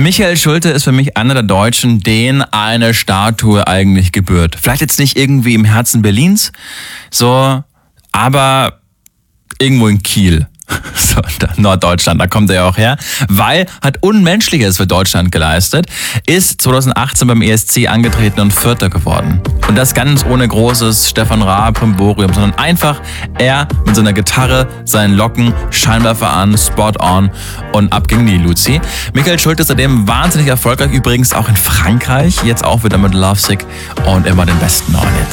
Michael Schulte ist für mich einer der Deutschen, denen eine Statue eigentlich gebührt. Vielleicht jetzt nicht irgendwie im Herzen Berlins, so, aber irgendwo in Kiel. So, Norddeutschland, da kommt er ja auch her, weil hat Unmenschliches für Deutschland geleistet, ist 2018 beim ESC angetreten und Vierter geworden. Und das ganz ohne großes Stefan Raab Brimborium, sondern einfach er mit seiner Gitarre, seinen Locken, Scheinwerfer an, Spot on und ab ging die Luzi. Michael Schulte ist seitdem wahnsinnig erfolgreich, übrigens auch in Frankreich, jetzt auch wieder mit Lovesick und immer den besten neuen Hits.